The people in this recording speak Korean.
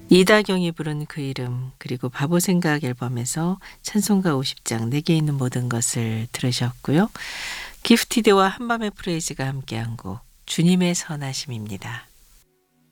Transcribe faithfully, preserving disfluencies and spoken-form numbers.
이다경이 부른 그 이름, 그리고 바보 생각 앨범에서 찬송가 오십 장 내게 있는 모든 것을 들으셨고요. 기프티드와 한밤의 프레이즈가 함께한 곡 주님의 선하심입니다.